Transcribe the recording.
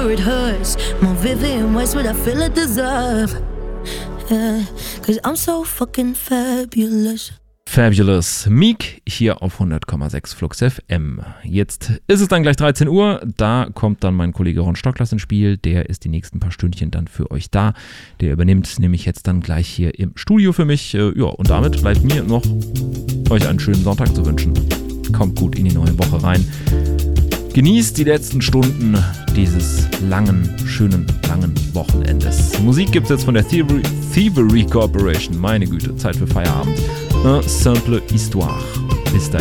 whenever it hurts. More Vivian Westwood, I feel I deserve. Yeah, 'cause I'm so fucking fabulous. Fabulous. Meek hier auf 100,6 Flux FM. Jetzt ist es dann gleich 13 Uhr. Da kommt dann mein Kollege Ron Stocklers ins Spiel. Der ist die nächsten paar Stündchen dann für euch da. Der übernimmt nämlich jetzt dann gleich hier im Studio für mich. Ja, und damit bleibt mir noch, euch einen schönen Sonntag zu wünschen. Kommt gut in die neue Woche rein. Genießt die letzten Stunden dieses schönen, langen Wochenendes. Musik gibt's jetzt von der Thievery Corporation. Meine Güte, Zeit für Feierabend. Simple Histoire. Bis dahin.